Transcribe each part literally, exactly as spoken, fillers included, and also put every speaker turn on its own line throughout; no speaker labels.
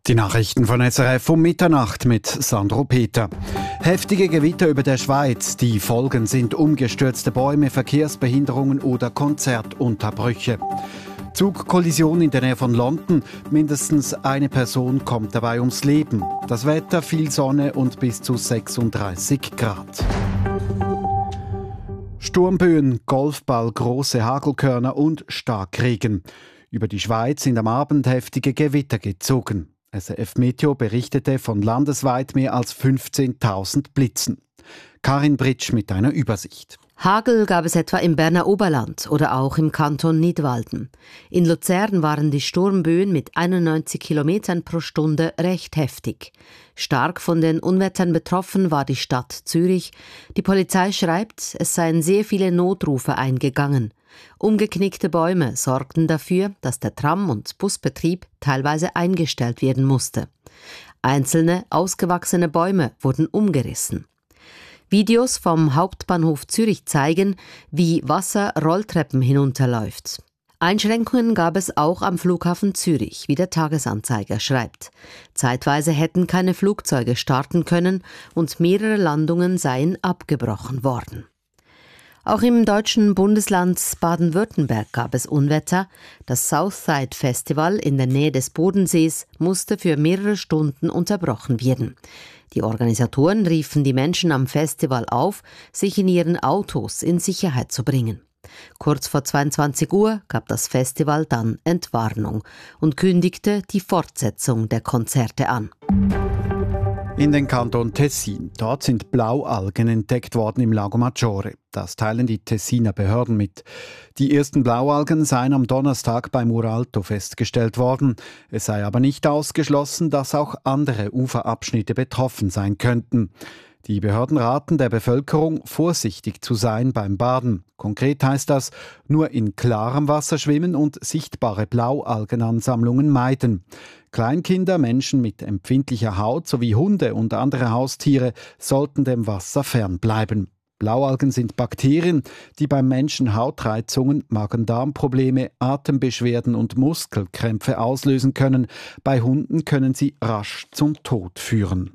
Die Nachrichten von S R F um Mitternacht mit Sandro Peter. Heftige Gewitter über der Schweiz. Die Folgen sind umgestürzte Bäume, Verkehrsbehinderungen oder Konzertunterbrüche. Zugkollision in der Nähe von London. Mindestens eine Person kommt dabei ums Leben. Das Wetter, viel Sonne und bis zu sechsunddreißig Grad. Sturmböen, Golfball, große Hagelkörner und Starkregen. Über die Schweiz sind am Abend heftige Gewitter gezogen. S R F Meteo berichtete von landesweit mehr als fünfzehntausend Blitzen. Karin Britsch mit einer Übersicht.
Hagel gab es etwa im Berner Oberland oder auch im Kanton Nidwalden. In Luzern waren die Sturmböen mit einundneunzig Kilometern pro Stunde recht heftig. Stark von den Unwettern betroffen war die Stadt Zürich. Die Polizei schreibt, es seien sehr viele Notrufe eingegangen. Umgeknickte Bäume sorgten dafür, dass der Tram- und Busbetrieb teilweise eingestellt werden musste. Einzelne ausgewachsene Bäume wurden umgerissen. Videos vom Hauptbahnhof Zürich zeigen, wie Wasser Rolltreppen hinunterläuft. Einschränkungen gab es auch am Flughafen Zürich, wie der Tagesanzeiger schreibt. Zeitweise hätten keine Flugzeuge starten können und mehrere Landungen seien abgebrochen worden. Auch im deutschen Bundesland Baden-Württemberg gab es Unwetter. Das Southside Festival in der Nähe des Bodensees musste für mehrere Stunden unterbrochen werden. Die Organisatoren riefen die Menschen am Festival auf, sich in ihren Autos in Sicherheit zu bringen. Kurz vor zweiundzwanzig Uhr gab das Festival dann Entwarnung und kündigte die Fortsetzung der Konzerte an.
In den Kanton Tessin. Dort sind Blaualgen entdeckt worden im Lago Maggiore. Das teilen die Tessiner Behörden mit. Die ersten Blaualgen seien am Donnerstag bei Muralto festgestellt worden. Es sei aber nicht ausgeschlossen, dass auch andere Uferabschnitte betroffen sein könnten. Die Behörden raten der Bevölkerung, vorsichtig zu sein beim Baden. Konkret heißt das, nur in klarem Wasser schwimmen und sichtbare Blaualgenansammlungen meiden. Kleinkinder, Menschen mit empfindlicher Haut sowie Hunde und andere Haustiere sollten dem Wasser fernbleiben. Blaualgen sind Bakterien, die beim Menschen Hautreizungen, Magen-Darm-Probleme, Atembeschwerden und Muskelkrämpfe auslösen können. Bei Hunden können sie rasch zum Tod führen.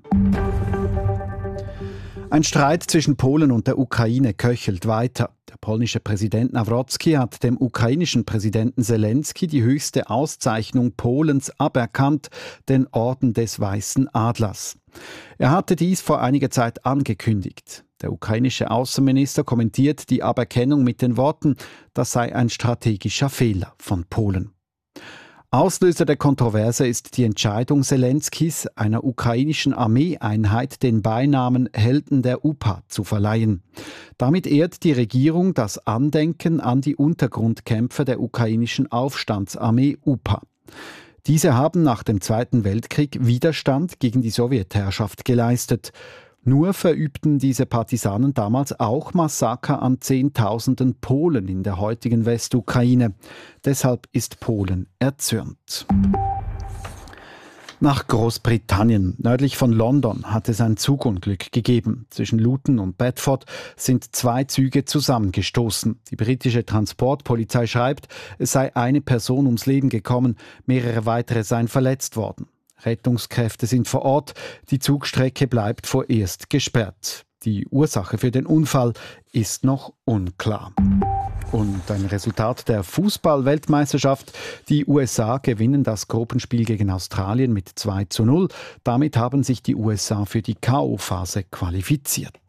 Ein Streit zwischen Polen und der Ukraine köchelt weiter. Der polnische Präsident Nawrocki hat dem ukrainischen Präsidenten Zelensky die höchste Auszeichnung Polens aberkannt, den Orden des Weißen Adlers. Er hatte dies vor einiger Zeit angekündigt. Der ukrainische Außenminister kommentiert die Aberkennung mit den Worten, das sei ein strategischer Fehler von Polen. Auslöser der Kontroverse ist die Entscheidung Zelenskys, einer ukrainischen Armeeeinheit den Beinamen Helden der U P A zu verleihen. Damit ehrt die Regierung das Andenken an die Untergrundkämpfer der ukrainischen Aufstandsarmee U P A. Diese haben nach dem Zweiten Weltkrieg Widerstand gegen die Sowjetherrschaft geleistet. Nur verübten diese Partisanen damals auch Massaker an Zehntausenden Polen in der heutigen Westukraine. Deshalb ist Polen erzürnt. Nach Großbritannien, nördlich von London, hat es ein Zugunglück gegeben. Zwischen Luton und Bedford sind zwei Züge zusammengestoßen. Die britische Transportpolizei schreibt, es sei eine Person ums Leben gekommen, mehrere weitere seien verletzt worden. Rettungskräfte sind vor Ort, die Zugstrecke bleibt vorerst gesperrt. Die Ursache für den Unfall ist noch unklar. Und ein Resultat der Fußball-Weltmeisterschaft. Die U S A gewinnen das Gruppenspiel gegen Australien mit zwei zu null. Damit haben sich die U S A für die K O-Phase qualifiziert.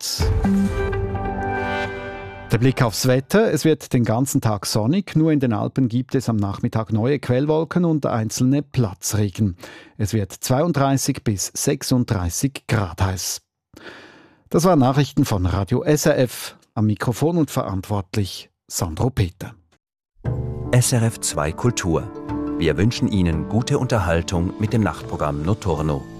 Der Blick aufs Wetter. Es wird den ganzen Tag sonnig. Nur in den Alpen gibt es am Nachmittag neue Quellwolken und einzelne Platzregen. Es wird zweiunddreißig bis sechsunddreißig Grad heiß. Das waren Nachrichten von Radio S R F. Am Mikrofon und verantwortlich Sandro Peter.
S R F zwei Kultur. Wir wünschen Ihnen gute Unterhaltung mit dem Nachtprogramm Notturno.